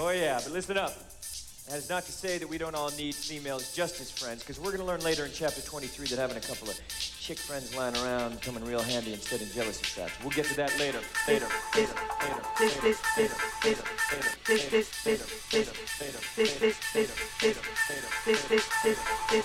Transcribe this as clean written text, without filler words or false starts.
Oh, yeah, but listen up. That is not to say that we don't all need females just as friends, because we're going to learn later in chapter 23 that having a couple of chick friends lying around come in real handy instead of jealousy traps. We'll get to that later.